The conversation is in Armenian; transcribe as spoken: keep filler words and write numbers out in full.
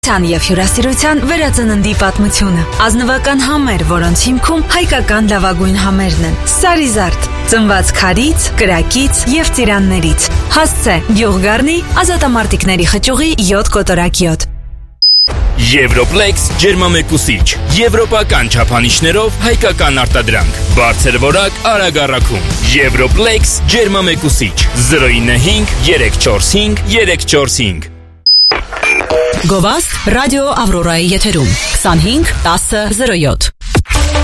Եվ հյուրասիրության վերածննդի պատմությունը։ Ազնվական համեր, որոնց հիմքում հայկական լավագույն համերն են։ Սարիզարդ, ծնված քարից, կրակից եւ ծիրաններից։ Հասցե Գյուղգառնի ազատամարտիկների խճուղի յոթ կոտորակ յոթ։ Եվրոպլեքս ջերմամեկուսիչ, եվրոպական չափանիշներով հայկական արտադրանք, բարձր որակ արագ առաքում։ Եվրոպլեքս ջերմամեկուսիչ zero nine five three four five three four five։ Գովաստ ռադիո Ավրորայի եթերում քսանհինգ տասը զրո յոթ։